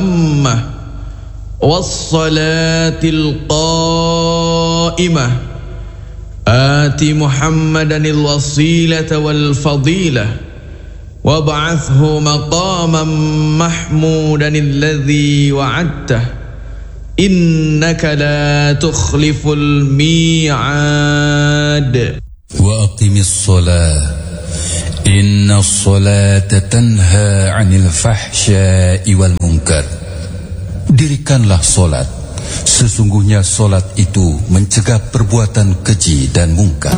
التامة والصلاة القائمة آت محمدا الوسيلة والفضيلة وابعثه مقاما محمودا الذي وعدته إنك لا تخلف الميعاد وأقم الصلاة إن الصلاة تنهى عن الفحشاء والمنكر. Dirikanlah solat, sesungguhnya solat itu mencegah perbuatan keji dan mungkar.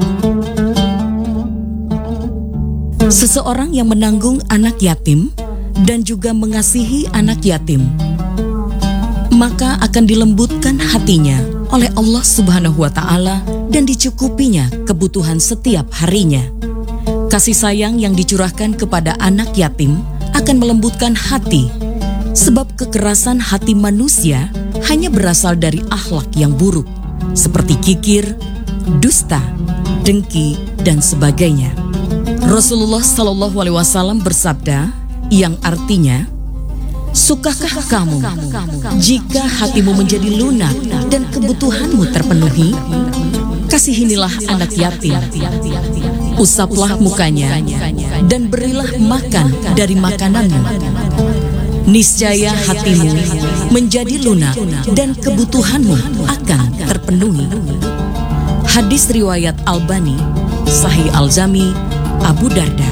Seseorang yang menanggung anak yatim dan juga mengasihi anak yatim, maka akan dilembutkan hatinya oleh Allah Subhanahu wa Ta'ala dan dicukupinya kebutuhan setiap harinya. Kasih sayang yang dicurahkan kepada anak yatim akan melembutkan hati, sebab kekerasan hati manusia hanya berasal dari akhlak yang buruk, seperti kikir, dusta, dengki, dan sebagainya. Rasulullah Shallallahu Alaihi Wasallam bersabda, yang artinya, sukakah kamu jika hatimu menjadi lunak dan kebutuhanmu terpenuhi? Kasihinilah anak yatim, usaplah mukanya, dan berilah makan dari makananmu. Niscaya hatimu menjadi lunak dan kebutuhanmu akan terpenuhi. Hadis riwayat Albani, Sahih Al-Jami, Abu Darda.